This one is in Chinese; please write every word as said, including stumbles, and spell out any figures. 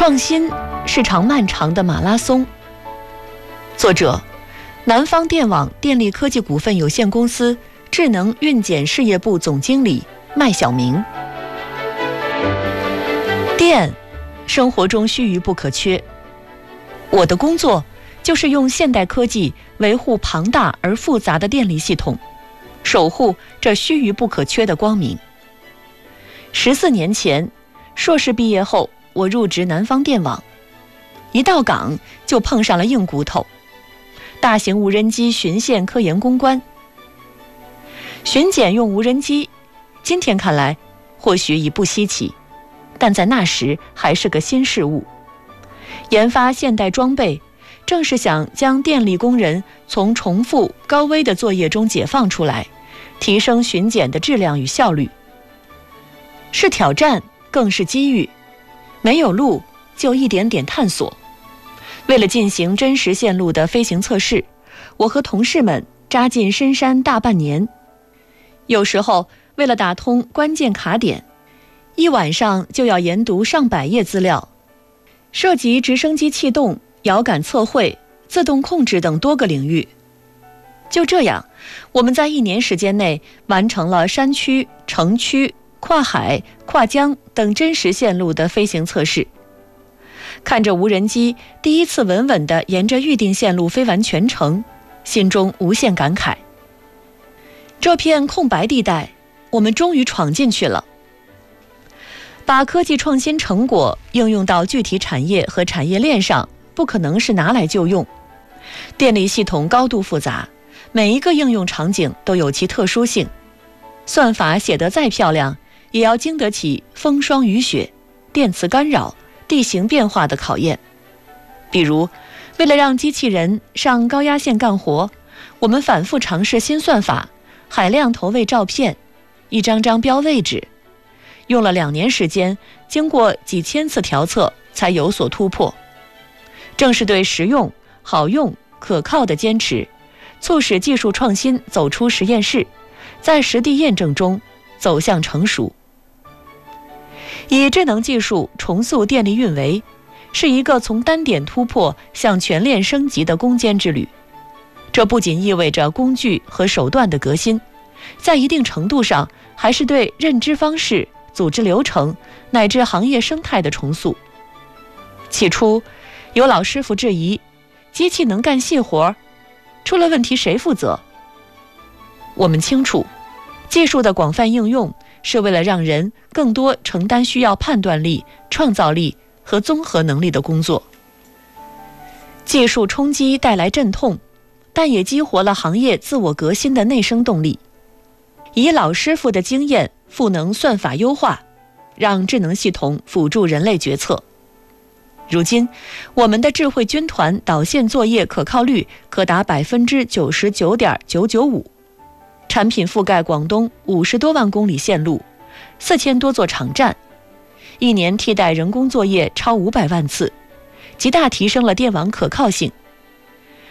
创新是场漫长的马拉松。作者：南方电网电力科技股份有限公司智能运检事业部总经理麦晓明。电，生活中须臾不可缺。我的工作就是用现代科技维护庞大而复杂的电力系统，守护这须臾不可缺的光明。十四年前，硕士毕业后，我入职南方电网，一到岗就碰上了硬骨头，大型无人机巡线科研攻关。巡检用无人机，今天看来或许已不稀奇，但在那时还是个新事物。研发现代装备，正是想将电力工人从重复高危的作业中解放出来，提升巡检的质量与效率。是挑战，更是机遇。没有路，就一点点探索。为了进行真实线路的飞行测试，我和同事们扎进深山大半年。有时候，为了打通关键卡点，一晚上就要研读上百页资料，涉及直升机气动、遥感测绘、自动控制等多个领域。就这样，我们在一年时间内完成了山区、城区、跨海、跨江等真实线路的飞行测试。看着无人机第一次稳稳地沿着预定线路飞完全程，心中无限感慨。这片空白地带，我们终于闯进去了。把科技创新成果应用到具体产业和产业链上，不可能是拿来就用。电力系统高度复杂，每一个应用场景都有其特殊性，算法写得再漂亮，也要经得起风霜雨雪、电磁干扰、地形变化的考验。比如，为了让机器人上高压线干活，我们反复尝试新算法，海量投喂照片，一张张标位置，用了两年时间，经过几千次调测才有所突破。正是对实用、好用、可靠的坚持，促使技术创新走出实验室，在实地验证中走向成熟。以智能技术重塑电力运维，是一个从单点突破向全链升级的攻坚之旅。这不仅意味着工具和手段的革新，在一定程度上还是对认知方式、组织流程乃至行业生态的重塑。起初，有老师傅质疑，机器能干细活，出了问题谁负责？我们清楚，技术的广泛应用是为了让人更多承担需要判断力、创造力和综合能力的工作。技术冲击带来阵痛，但也激活了行业自我革新的内生动力。以老师傅的经验赋能算法优化，让智能系统辅助人类决策。如今，我们的智慧军团导线作业可靠率可达百分之九十九点九九五，产品覆盖广东五十多万公里线路，四千多座场站，一年替代人工作业超五百万次，极大提升了电网可靠性。